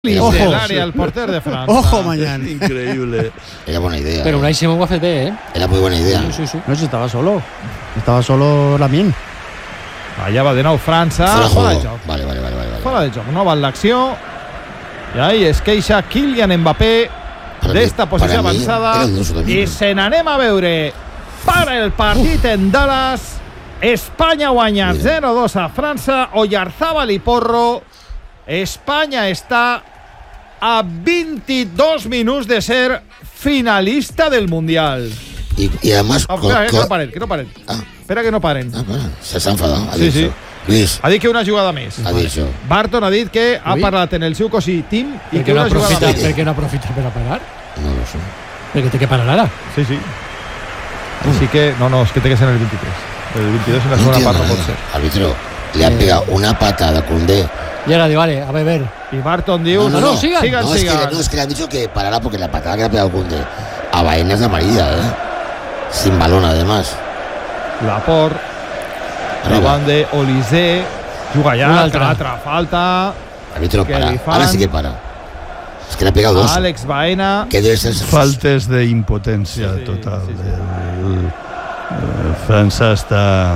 Ojo, el área, el porter de Francia. Ojo, mañana. Increíble. Era buena idea. Però Unai Simón ho ha fet bé, Era muy buena idea. Sí. No, si estaba solo. Estaba solo Lamine. Allà va de nou França. Fora de de joc. Vale. Fora de joc. No va en l'acció. I ahí es queixa Kylian Mbappé d'esta posició avançada. I se n'anem a veure. Para el partit en Dallas. Espanya guanya 0-2 a França. Oyarzábal i Porro. Espanya està a 22 minuts de ser finalista del Mundial. Y además... Espera, que no paren. Espera que no paren. Se s'ha enfadat, ha Sí, dicho. sí. Luis, Ha dit que una jugada més. ha dicho. Barton ha dit que ha parlat en el seu cosí Tim i Per que què no una jugada aprofita, més. per què no aprofita per a parar? No lo sé. Perquè té que parar ara. Sí. Així que... No, és que té que ser en el 23. El 22 en la segona part no pot ser. Árbitro, le han pegado una patada a Koundé. I ara diu, vale, a ver. I Barton diu... No, sigan. Es que le han dicho que parara porque la patada que le ha pegado Koundé a Baena es de amarilla, sin balón además. Laporte, Arriba. davant de Olise, juga ja, Una altra. altra falta. Árbitro, ¿Qué para. le fan? Ahora sí que para. Es que le ha pegado dos. Àlex Baena. Que debe ser... Faltes de impotencia Sí, total. sí. França està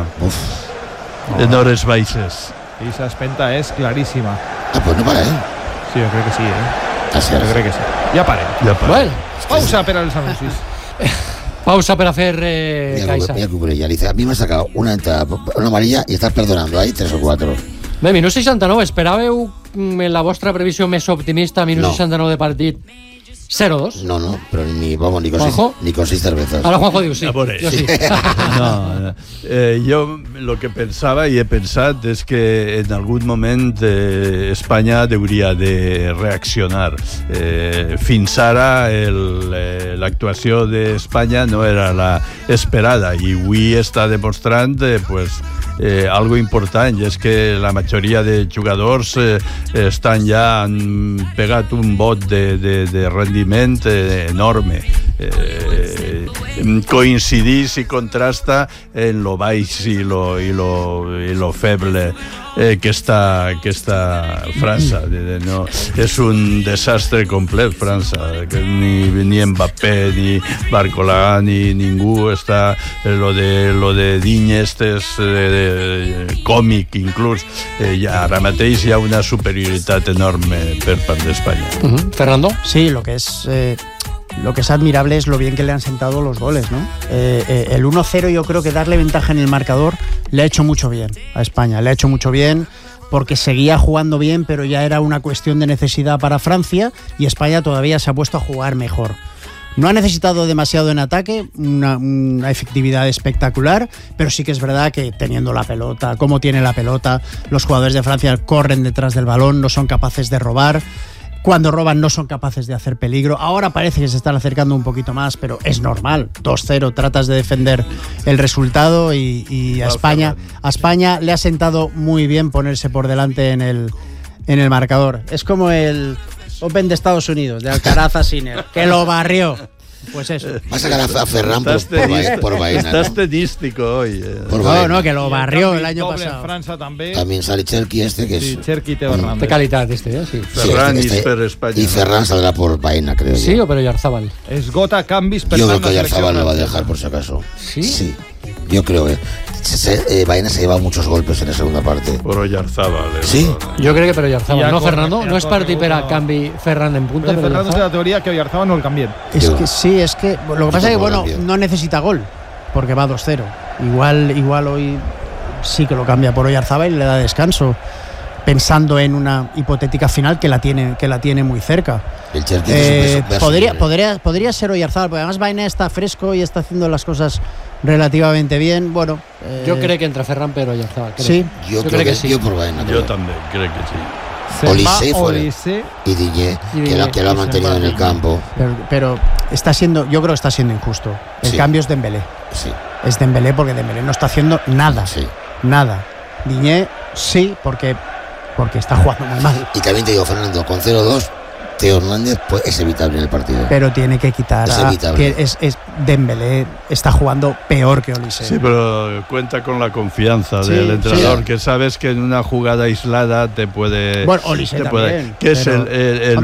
en hores baixes. I s'espenta és claríssima. pues no para, Sí, jo crec que sí, Jo crec que sí. Ja parem. Bueno, Pausa per als anuncis. pausa per a fer caixa. Mira Cucurella, dice, a mí me ha sacado una entrada, una amarilla y estás perdonando ahí 3 o 4. Bé, minut 69, esperàveu en la vostra previsió més optimista, minut No. 69 de partit 0-2? No, pero ni con ¿Juanjo? 6 cervezas. Ara Juanjo diu sí, A veure. jo sí. No, jo lo que pensava i he pensat és que en algun moment Espanya hauria de reaccionar. Fins ara l'actuació d'Espanya no era la esperada i avui està demostrant algo important, i és que la majoria de jugadors han pegat un bot de rendiment enorme. Coincidís i contrasta en lo baix i lo feble que està França. No, és un desastre complet França, que ni Mbappé ni Barcola ni ningú està. Lo de Digne és còmic inclús. Ara mateix hi ha una superioritat enorme per part d'Espanya. Fernando? Sí, lo que es admirable es lo bien que le han sentado los goles, ¿no? El 1-0 yo creo que darle ventaja en el marcador le ha hecho mucho bien a España, le ha hecho mucho bien porque seguía jugando bien, pero ya era una cuestión de necesidad para Francia y España todavía se ha puesto a jugar mejor. No ha necesitado demasiado en ataque, una efectividad espectacular, pero sí que es verdad que teniendo la pelota, como tiene la pelota, los jugadores de Francia corren detrás del balón, no son capaces de robar. Cuando roban no son capaces de hacer peligro. Ahora parece que se están acercando un poquito más, pero es normal. 2-0, tratas de defender el resultado y a España le ha sentado muy bien ponerse por delante en el marcador. Es como el Open de Estados Unidos, de Alcaraz a Sinner, que lo barrió. Pues eso. Va a sacar a Ferran por Baena. Estás tenístico hoy. No, que lo barrió el año pasado. En França també. También sale Cherki que es... Sí, Cherki Teo Hernández. De qualitat, sí. Ferran y per España. Y Ferran saldrá por Baena, creo Sí, yo. o per Oyarzábal? Esgota canvis per Yo creo tant que la Oyarzábal selecció lo va a francesa. dejar por si acaso. Sí? Yo creo Baena se lleva muchos golpes en la segunda parte. Por Oyarzábal. Sí. Jo crec que per Oyarzábal. Ja No, corre, Fernando? ja No és corre partit per a uno. canvi Ferran en punta? Pero per Fernando es de Oyarzábal? la teoría que Oyarzabal no el cambien. Es que lo que pasa es que, bueno, cambio. no necesita gol, porque va 2-0. Igual hoy sí que lo cambia por Oyarzábal y le da descanso, pensando en una hipotética final que la tiene muy cerca. El Cherki es un beso. Podría ser Oyarzábal, porque además Baena está fresco y está haciendo las cosas relativamente bien. Bueno, Jo crec que entra Ferran per Oyarzábal. Sí. Yo Yo creo creo que que sí. yo por Baena. Yo también, creo que sí. Olise fuera. Olise. Y Digne, que lo ha mantenido en el campo. pero yo creo que está siendo injusto. El Sí. cambio es Dembélé. Sí, Es Dembélé porque Dembélé no está haciendo nada. sí. Nada. Digne sí, porque está jugando muy mal. Y también te digo, Fernando, con 0-2 Teo Hernández pues, es evitable en el partido. Pero tiene que quitar. Es Dembélé está jugando peor que Olise. Sí, pero cuenta con la confianza del entrenador, que sabes que en una jugada aislada te puede. Bueno, Olise también. Que es el